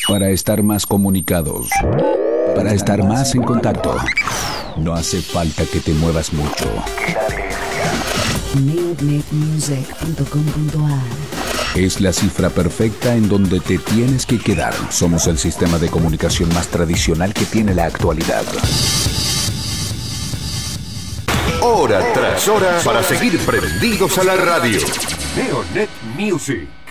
Para estar más comunicados, para estar más en contacto, no hace falta que te muevas mucho. neonetmusic.com.ar es la cifra perfecta en donde te tienes que quedar. Somos el sistema de comunicación más tradicional que tiene la actualidad. Hora tras hora para seguir prendidos a la radio. Neonet Music.